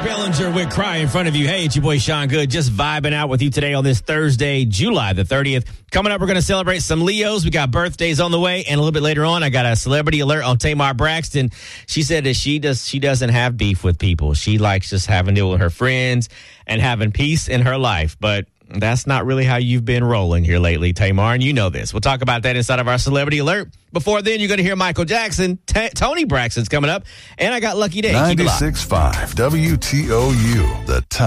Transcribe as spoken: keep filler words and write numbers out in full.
Bellinger with Cry in front of you. Hey, it's your boy Sean Good, just vibing out with you today on this Thursday, July the thirtieth. Coming up, we're going to celebrate some Leos. We got birthdays on the way, and a little bit later on, I got a celebrity alert on Tamar Braxton. She said that she does she doesn't have beef with people. She likes just having to deal with her friends and having peace in her life, but that's not really how you've been rolling here lately, Tamar, and you know this. We'll talk about that inside of our Celebrity Alert. Before then, you're going to hear Michael Jackson. T- Tony Braxton's coming up, and I got Lucky Day. ninety-six point five W T O U, the top.